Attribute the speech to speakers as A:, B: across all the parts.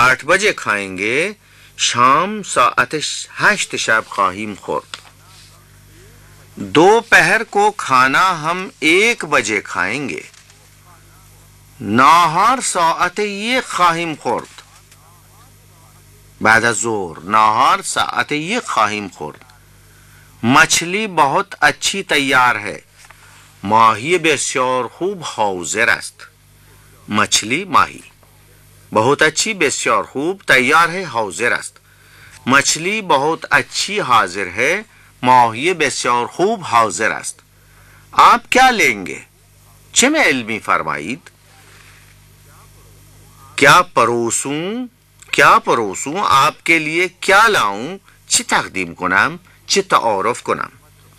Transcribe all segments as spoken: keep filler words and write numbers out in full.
A: आठ बजे खाएंगे, शाम सात हश्त शब खाहिम खुर्द। दोपहर को खाना हम एक बजे खाएंगे, नाहार सात ये खाहिम खुर्द। बाद जोर नाहार सात ये खाहिम खुर्द। मछली बहुत अच्छी तैयार है, माही बस्यार खूब हाजिर است। मछली माही बहुत अच्छी बस्यार खूब तैयार है, हाजिर است। मछली बहुत अच्छी हाजिर है, माही बस्यार खूब हाजिर است। आप क्या लेंगे? चमे इल्मी फरमाइद। क्या परोसूं क्या परोसूं आपके लिए क्या लाऊं? ची तकदीम कुनाम, ची तारुफ कुनाम।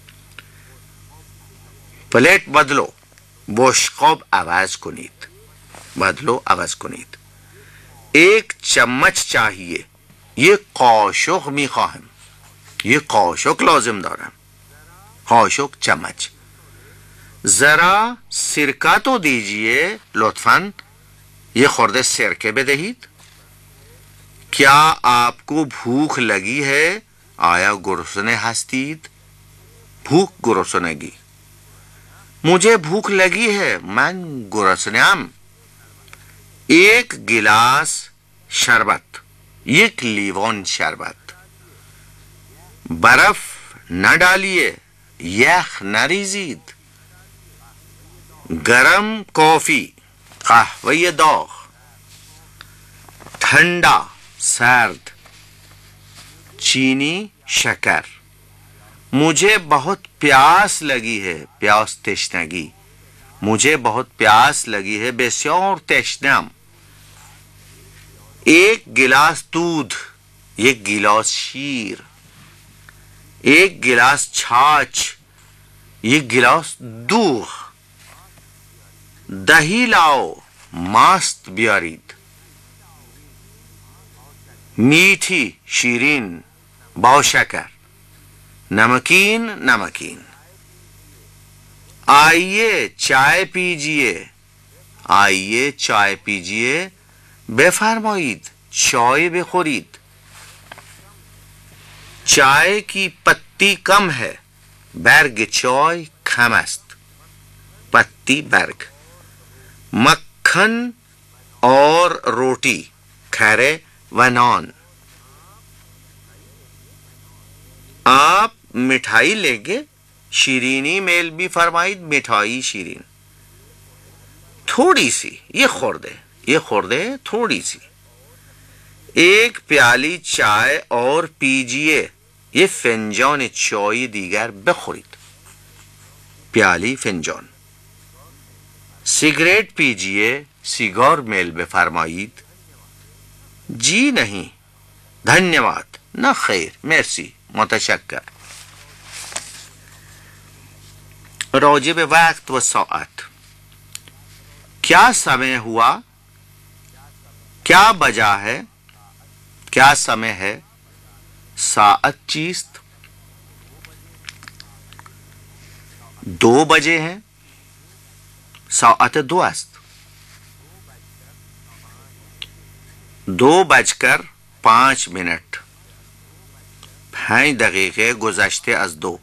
A: प्लेट बदलो, बोशकब आवाज कुनीत, बदलो आवाज कुनीत। एक चम्मच चाहिए, ये काशुक मी खाहिम, ये काशुक लाजिम दारम, काशुक चम्मच। जरा सिरका तो दीजिए लुत्फन, ये खुर्दे सिरके बदहीद। क्या आपको भूख लगी है? आया गुरसने हस्तीद, भूख गुरसनेगी। मुझे भूख लगी है, मैं गुरसन्याम। एक गिलास शरबत, एक लीवोन शरबत। बर्फ न डालिए, यख न रीजीद। गरम कॉफी, कहवे दाग। ठंडा सर्द, चीनी शक्कर। मुझे बहुत प्यास लगी है, प्यास तश्नगी। मुझे बहुत प्यास लगी है, बेस्यार तश्नम। एक गिलास दूध, एक गिलास शीर। एक गिलास छाछ, एक गिलास दूध। दही लाओ, मस्त बियारीद। मीठी शीरीन, बाशकर। नमकीन नमकीन। आइए चाय पीजिए, आइए चाय पीजिए। बेफरमाइद, चाय बेखोरीद। चाय की पत्ती कम है, बर्ग चाय कम است। पत्ती बर्ग। मक्खन और रोटी, खैरे व नान। आप मिठाई लेंगे? शीरीनी मेल भी फरमाइद, मिठाई शीरीन। थोड़ी सी, ये खुर्दे, ये खुर्दे थोड़ी सी। एक प्याली चाय और पीजिए, ये फिंजान चाय दीगर बखोरीद। प्याली फिंजान। सिगरेट पीजिए, सिगार मेल बफरमाइद। जी नहीं, धन्यवाद, न खैर, मेर्सी, मुतशक्कर। रोजिब वक्त व साअत, क्या समय हुआ? क्या बजा है? क्या समय है? साअत चीस्त, दो बजे हैं। साअत दो است, दो बजकर पांच मिनट। पांच दकीके गुज़श्ते अज दो।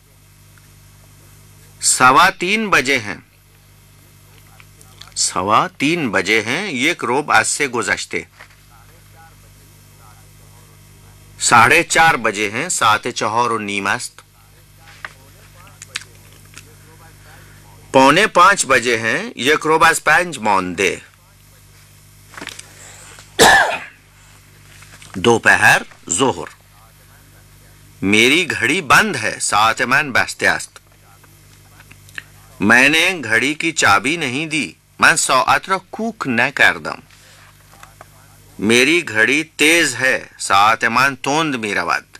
A: सवा तीन बजे हैं, सवा तीन बजे हैं, एक रोब आज से गुज़श्ते। साढ़े चार बजे हैं, सात चौहर और नीम است। पौने पांच बजे हैं, एक रोब आज पांच मौंदे। दोपहर जोहर। मेरी घड़ी बंद है, सात मन बस्ते است। मैंने घड़ी की चाबी नहीं दी, मैं साअत रा कूक न करदम। मेरी घड़ी तेज है, सात मन तोंद मीरावद।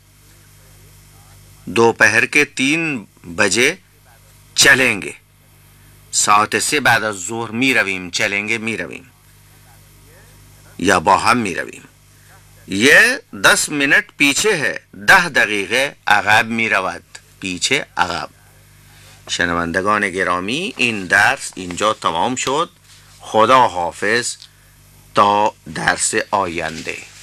A: दोपहर के तीन बजे चलेंगे, सात से बाद जोर मीरवीम, चलेंगे मीरवीम या बाहम मीरवीम। ये दस मिनट पीछे है, दह दकीके अगाब मीरवद, पीछे अगाब। शनवंदगान गिरामी, इन दर्स इंजा तमाम शद। खुदा हाफिज ता दर्स आयंदे।